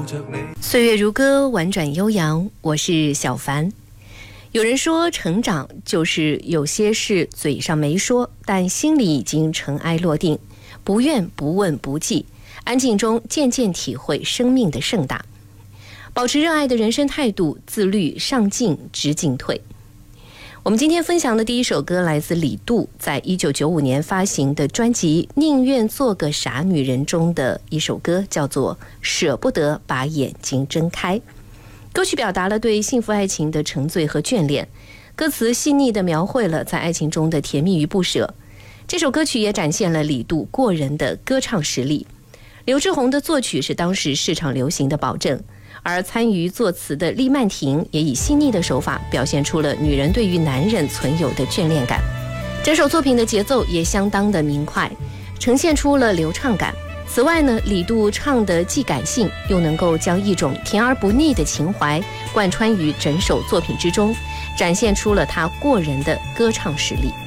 岁月如歌，婉转悠扬。我是小凡。有人说，成长就是有些事嘴上没说，但心里已经尘埃落定，不怨不问不记，安静中渐渐体会生命的盛大。保持热爱的人生态度，自律上进知进退。我们今天分享的第一首歌来自李杜在1995年发行的专辑《宁愿做个傻女人》中的一首歌，叫做《舍不得把眼睛睁开》。歌曲表达了对幸福爱情的沉醉和眷恋，歌词细腻地描绘了在爱情中的甜蜜与不舍。这首歌曲也展现了李杜过人的歌唱实力。刘志宏的作曲是当时市场流行的保证，而参与作词的厉曼婷也以细腻的手法表现出了女人对于男人存有的眷恋感。整首作品的节奏也相当的明快，呈现出了流畅感。此外呢，李杜唱的既感性，又能够将一种甜而不腻的情怀贯穿于整首作品之中，展现出了他过人的歌唱实力。